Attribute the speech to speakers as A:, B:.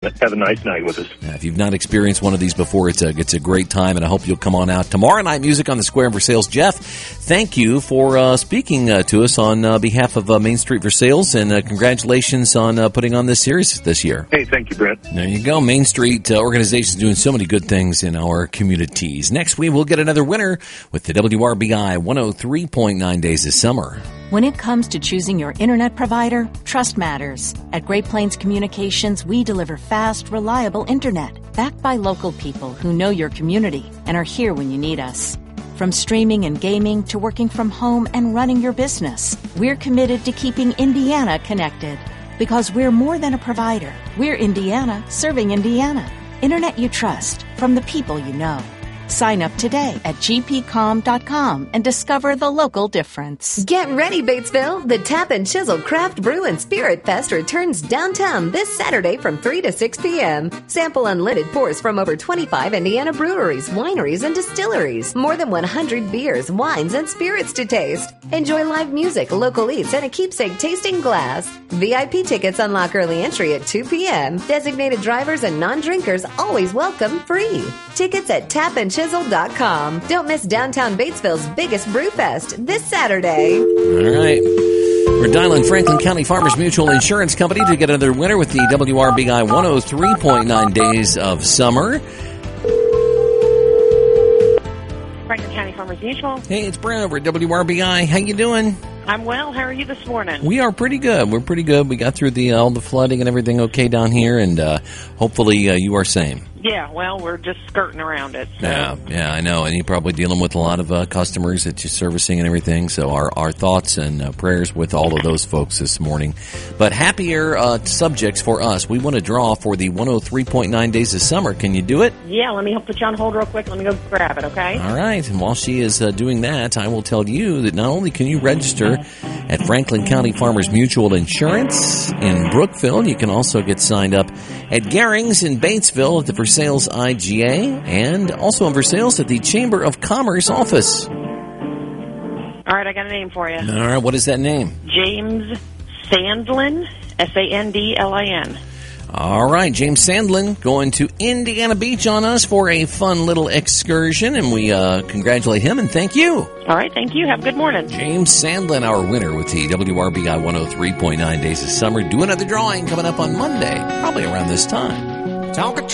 A: have a nice night with us.
B: If you've not experienced one of these before, it's a great time, and I hope you'll come on out. Tomorrow night, Music on the Square for Sales. Jeff, thank you for speaking to us on behalf of Main Street for Sales, and congratulations on putting on this series this year.
A: Hey, thank you, Brent.
B: There you go. Main Street organizations doing so many good things in our communities. Next, we will get another winner with the WRBI 103.9 Days of Summer.
C: When it comes to choosing your internet provider, trust matters. At Great Plains Communications, we deliver fast, reliable internet, backed by local people who know your community and are here when you need us. From streaming and gaming to working from home and running your business, we're committed to keeping Indiana connected. Because we're more than a provider. We're Indiana serving Indiana. Internet you trust from the people you know. Sign up today at gpcom.com and discover the local difference.
D: Get ready, Batesville. The Tap and Chisel Craft Brew and Spirit Fest returns downtown this Saturday from 3 to 6 p.m. Sample unlimited pours from over 25 Indiana breweries, wineries, and distilleries. More than 100 beers, wines, and spirits to taste. Enjoy live music, local eats, and a keepsake tasting glass. VIP tickets unlock early entry at 2 p.m. Designated drivers and non-drinkers always welcome free. Tickets at tapandchisel.com. Don't miss downtown Batesville's biggest brew fest this Saturday.
B: All right. We're dialing Franklin County Farmers Mutual Insurance Company to get another winner with the WRBI 103.9 Days of Summer.
E: Franklin County Farmers Mutual.
B: Hey, it's Brent over at WRBI. How you doing?
E: I'm well. How are you this morning?
B: We are pretty good. We're pretty good. We got through all the flooding and everything okay down here, and hopefully you are same.
E: Yeah, well, we're just skirting around it. So.
B: Yeah, I know. And you're probably dealing with a lot of customers that you're servicing and everything. So our thoughts and prayers with all of those folks this morning. But happier subjects for us. We want to draw for the 103.9 Days of Summer. Can you do it?
E: Yeah, let me put you on hold real quick. Let me go grab it, okay?
B: All right. And while she is doing that, I will tell you that not only can you register at Franklin County Farmers Mutual Insurance in Brookville, you can also get signed up at Garings in Batesville at the For Sales IGA, and also in For Sales at the Chamber of Commerce office.
E: All right, I got a name for you.
B: All right, what is that name?
E: James Sandlin, Sandlin.
B: All right, James Sandlin going to Indiana Beach on us for a fun little excursion, and we congratulate him and thank you.
E: All right, thank you. Have a good morning.
B: James Sandlin, our winner with the WRBI 103.9 Days of Summer. Do another drawing coming up on Monday, probably around this time.
F: Talk